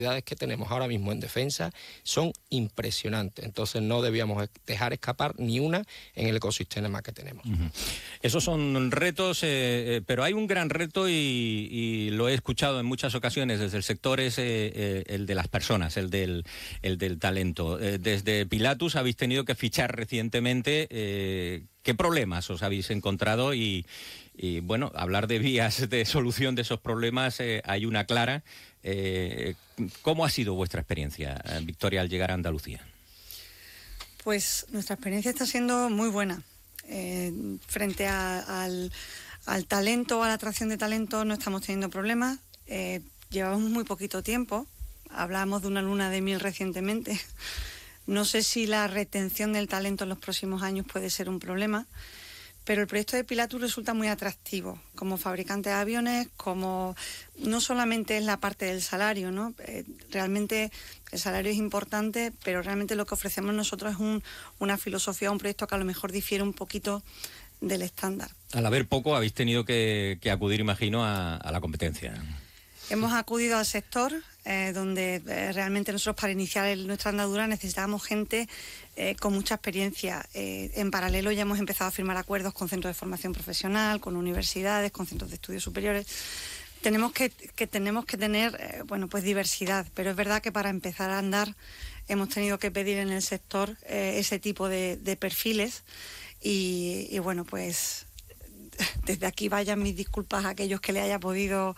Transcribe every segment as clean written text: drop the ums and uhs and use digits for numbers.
que tenemos ahora mismo en defensa son impresionantes, entonces no debíamos dejar escapar ni una en el ecosistema que tenemos. Esos son retos, pero hay un gran reto y lo he escuchado en muchas ocasiones desde el sector, es el de las personas, el del talento. Desde Pilatus habéis tenido que fichar recientemente. ¿Qué problemas os habéis encontrado? Y bueno, hablar de vías de solución de esos problemas, hay una clara. ¿Cómo ha sido vuestra experiencia, Victoria, al llegar a Andalucía? Pues nuestra experiencia está siendo muy buena. Frente al talento, a la atracción de talento, no estamos teniendo problemas. Llevamos muy poquito tiempo. Hablábamos de una luna de miel recientemente. No sé si la retención del talento en los próximos años puede ser un problema, pero el proyecto de Pilatus resulta muy atractivo como fabricante de aviones, como no solamente es la parte del salario, ¿no? Realmente el salario es importante, pero realmente lo que ofrecemos nosotros es una filosofía, un proyecto que a lo mejor difiere un poquito del estándar. Al haber poco habéis tenido que acudir, imagino, a la competencia. Hemos acudido al sector, donde realmente nosotros para iniciar nuestra andadura necesitábamos gente con mucha experiencia. En paralelo ya hemos empezado a firmar acuerdos con centros de formación profesional, con universidades, con centros de estudios superiores. Tenemos que tener pues diversidad, pero es verdad que para empezar a andar hemos tenido que pedir en el sector ese tipo de perfiles y bueno, pues desde aquí vayan mis disculpas a aquellos que le haya podido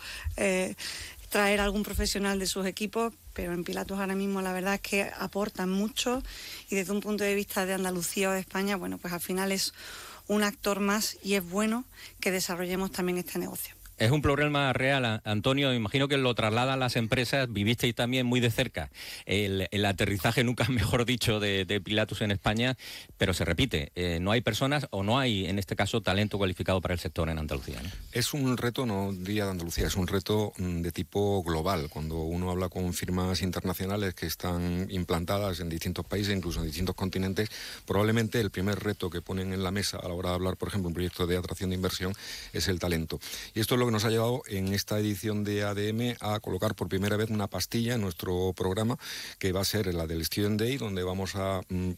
traer algún profesional de sus equipos, pero en Pilatus ahora mismo la verdad es que aportan mucho y desde un punto de vista de Andalucía o de España, bueno, pues al final es un actor más y es bueno que desarrollemos también este negocio. Es un problema real, Antonio, imagino que lo trasladan las empresas, vivisteis también muy de cerca el aterrizaje, nunca mejor dicho, de Pilatus en España, pero se repite, no hay personas o no hay, en este caso, talento cualificado para el sector en Andalucía, ¿no? Es un reto, no diría de Andalucía, es un reto de tipo global. Cuando uno habla con firmas internacionales que están implantadas en distintos países, incluso en distintos continentes, probablemente el primer reto que ponen en la mesa a la hora de hablar, por ejemplo, un proyecto de atracción de inversión, es el talento. Y esto es lo que nos ha llevado en esta edición de ADM a colocar por primera vez una pastilla en nuestro programa, que va a ser la del Student Day, donde vamos a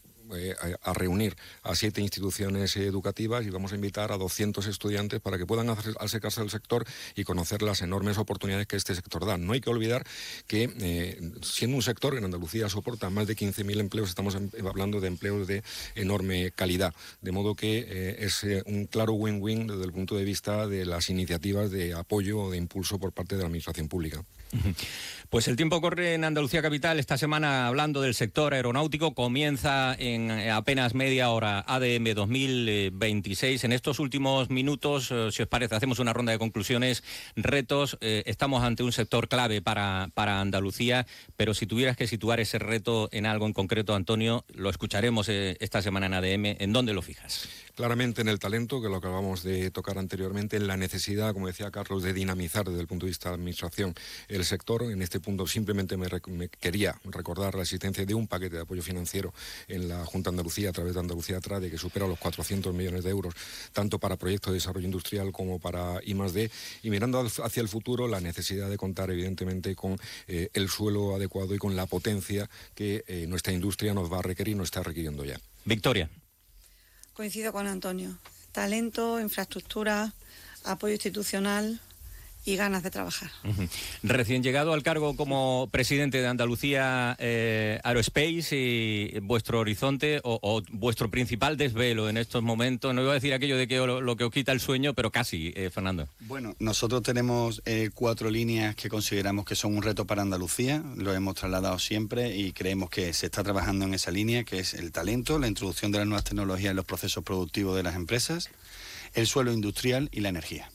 reunir a 7 instituciones educativas y vamos a invitar a 200 estudiantes para que puedan acercarse al sector y conocer las enormes oportunidades que este sector da. No hay que olvidar que siendo un sector que en Andalucía soporta más de 15.000 empleos, estamos hablando de empleos de enorme calidad, de modo que es un claro win-win desde el punto de vista de las iniciativas de apoyo o de impulso por parte de la administración pública. Pues el tiempo corre en Andalucía Capital. Esta semana, hablando del sector aeronáutico, comienza en apenas media hora ADM 2026. En estos últimos minutos, si os parece, hacemos una ronda de conclusiones, retos. Estamos ante un sector clave para Andalucía, pero si tuvieras que situar ese reto en algo en concreto, Antonio, lo escucharemos esta semana en ADM. ¿En dónde lo fijas? Claramente en el talento, que lo acabamos de tocar anteriormente, en la necesidad, como decía Carlos, de dinamizar desde el punto de vista de la administración el sector. En este punto simplemente me quería recordar la existencia de un paquete de apoyo financiero en la Junta de Andalucía a través de Andalucía Trade, que supera los 400 millones de euros, tanto para proyectos de desarrollo industrial como para I+D, y mirando hacia el futuro la necesidad de contar evidentemente con el suelo adecuado y con la potencia que nuestra industria nos va a requerir, nos está requiriendo ya. Victoria. Coincido con Antonio. Talento, infraestructura, apoyo institucional y ganas de trabajar. Recién llegado al cargo como presidente de Andalucía Aerospace, y vuestro horizonte o vuestro principal desvelo en estos momentos, no iba a decir aquello de que lo que os quita el sueño, pero casi, Fernando. Bueno, nosotros tenemos 4 líneas que consideramos que son un reto para Andalucía, lo hemos trasladado siempre y creemos que se está trabajando en esa línea, que es el talento, la introducción de las nuevas tecnologías en los procesos productivos de las empresas, el suelo industrial y la energía.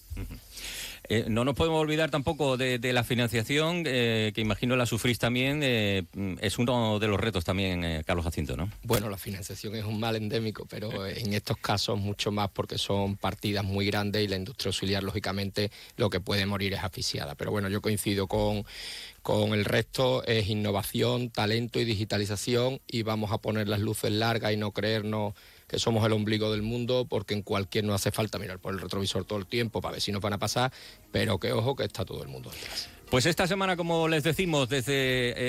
No nos podemos olvidar tampoco de la financiación, que imagino la sufrís también, es uno de los retos también, Carlos Jacinto, ¿no? Bueno, la financiación es un mal endémico, pero en estos casos mucho más porque son partidas muy grandes y la industria auxiliar, lógicamente, lo que puede morir es asfixiada. Pero bueno, yo coincido con el resto, es innovación, talento y digitalización, y vamos a poner las luces largas y no creernos que somos el ombligo del mundo, porque en cualquier no hace falta mirar por el retrovisor todo el tiempo para ver si nos van a pasar, pero que ojo que está todo el mundo detrás. Pues esta semana, como les decimos, desde